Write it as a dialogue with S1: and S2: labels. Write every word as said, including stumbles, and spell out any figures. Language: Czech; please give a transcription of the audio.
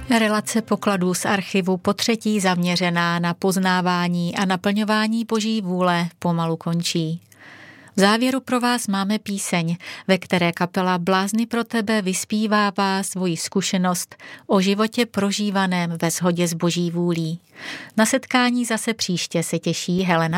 S1: Relace pokladů z archivu potřetí zaměřená na poznávání a naplňování Boží vůle pomalu končí. V závěru pro vás máme píseň, ve které kapela Blázni pro tebe vyspívává svoji zkušenost o životě prožívaném ve shodě s Boží vůlí. Na setkání zase příště se těší Helena